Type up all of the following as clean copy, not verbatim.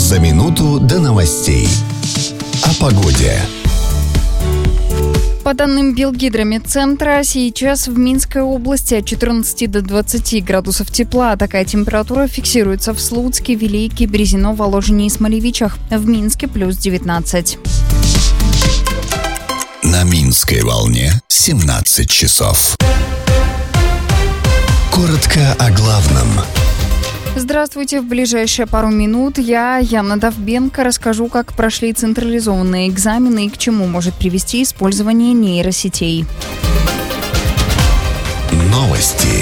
За минуту до новостей. О погоде. По данным Белгидромедцентра, сейчас в Минской области от 14 до 20 градусов тепла. Такая температура фиксируется в Слуцке, Велике, Березино, Воложине и Смолевичах. В Минске плюс 19. На Минской волне 17 часов. Коротко о главном. Здравствуйте. В ближайшие пару минут я, Яна Довбенко, расскажу, как прошли централизованные экзамены и к чему может привести использование нейросетей. Новости.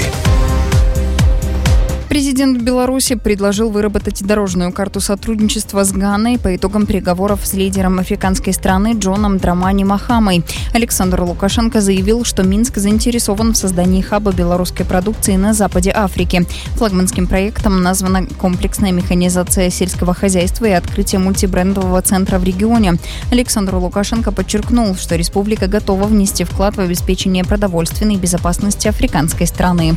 Президент Беларуси предложил выработать дорожную карту сотрудничества с Ганой по итогам переговоров с лидером африканской страны Джоном Драмани Махамой. Александр Лукашенко заявил, что Минск заинтересован в создании хаба белорусской продукции на западе Африки. Флагманским проектом названа комплексная механизация сельского хозяйства и открытие мультибрендового центра в регионе. Александр Лукашенко подчеркнул, что республика готова внести вклад в обеспечение продовольственной безопасности африканской страны.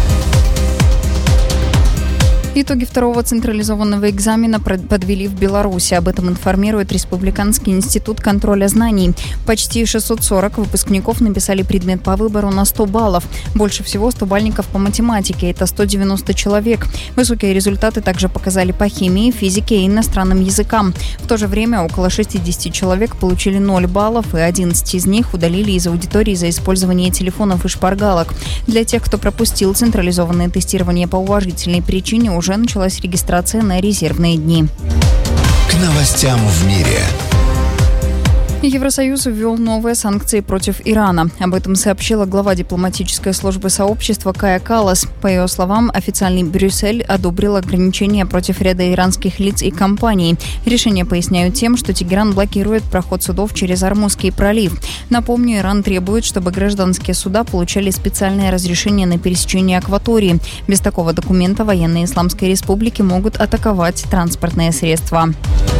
Итоги второго централизованного экзамена подвели в Беларуси. Об этом информирует Республиканский институт контроля знаний. Почти 640 выпускников написали предмет по выбору на 100 баллов. Больше всего 100-бальников по математике. Это 190 человек. Высокие результаты также показали по химии, физике и иностранным языкам. В то же время около 60 человек получили 0 баллов, и 11 из них удалили из аудитории за использование телефонов и шпаргалок. Для тех, кто пропустил централизованное тестирование по уважительной причине, уже началась регистрация на резервные дни. К новостям в мире. Евросоюз ввел новые санкции против Ирана. Об этом сообщила глава дипломатической службы сообщества Кая Каллас. По ее словам, официальный Брюссель одобрил ограничения против ряда иранских лиц и компаний. Решение поясняют тем, что Тегеран блокирует проход судов через Ормузский пролив. Напомню, Иран требует, чтобы гражданские суда получали специальное разрешение на пересечение акватории. Без такого документа военные Исламской Республики могут атаковать транспортные средства.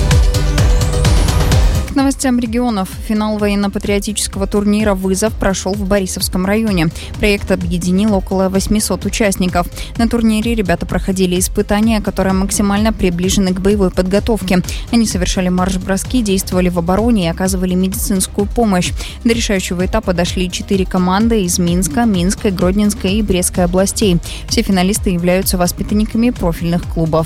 К новостям регионов. Финал военно-патриотического турнира «Вызов» прошел в Борисовском районе. Проект объединил около 800 участников. На турнире ребята проходили испытания, которые максимально приближены к боевой подготовке. Они совершали марш-броски, действовали в обороне и оказывали медицинскую помощь. До решающего этапа дошли 4 команды из Минска, Минской, Гродненской и Брестской областей. Все финалисты являются воспитанниками профильных клубов.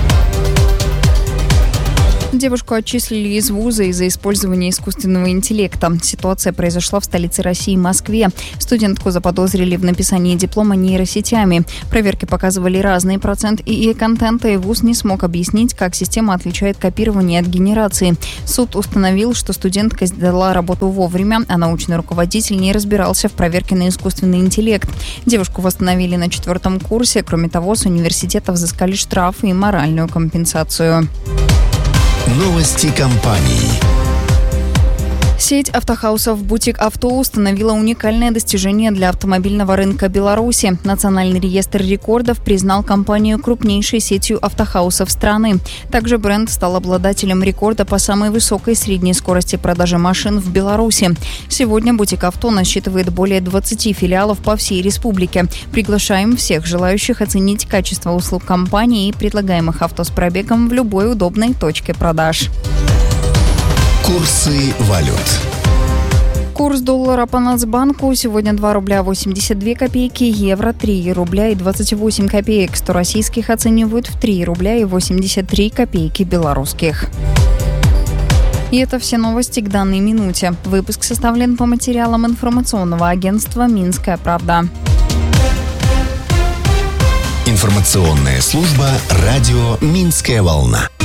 Девушку отчислили из вуза из-за использования искусственного интеллекта. Ситуация произошла в столице России, Москве. Студентку заподозрили в написании диплома нейросетями. Проверки показывали разный процент ИИ-контента, и вуз не смог объяснить, как система отличает копирование от генерации. Суд установил, что студентка сдала работу вовремя, а научный руководитель не разбирался в проверке на искусственный интеллект. Девушку восстановили на 4-м курсе. Кроме того, с университета взыскали штрафы и моральную компенсацию. Новости компаний. Сеть автохаусов «Бутик Авто» установила уникальное достижение для автомобильного рынка Беларуси. Национальный реестр рекордов признал компанию крупнейшей сетью автохаусов страны. Также бренд стал обладателем рекорда по самой высокой средней скорости продажи машин в Беларуси. Сегодня «Бутик Авто» насчитывает более 20 филиалов по всей республике. Приглашаем всех желающих оценить качество услуг компании и предлагаемых авто с пробегом в любой удобной точке продаж. Курсы валют. Курс доллара по Нацбанку сегодня 2 рубля 82 копейки, евро 3 рубля и 28 копеек, 100 российских оценивают в 3 рубля и 83 копейки белорусских. И это все новости к данной минуте. Выпуск составлен по материалам информационного агентства «Минская правда». Информационная служба радио «Минская волна».